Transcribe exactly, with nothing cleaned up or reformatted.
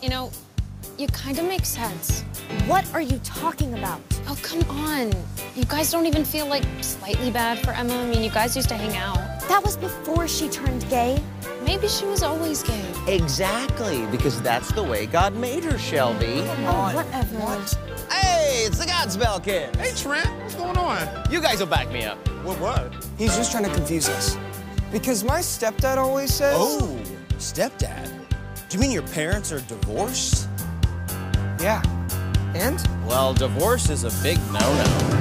You know, you kind of make sense. What are you talking about? Oh, come on. You guys don't even feel, like, slightly bad for Emma? I mean, you guys used to hang out. That was before she turned gay. Maybe she was always gay. Exactly, because that's the way God made her, Shelby. Oh, whatever. What? Hey, it's the Godspell Kids. Hey, Trent, what's going on? You guys will back me up. What, what? He's just trying to confuse us. Because my stepdad always says... Oh, stepdad? Do you mean your parents are divorced? Yeah. And? Well, divorce is a big no-no.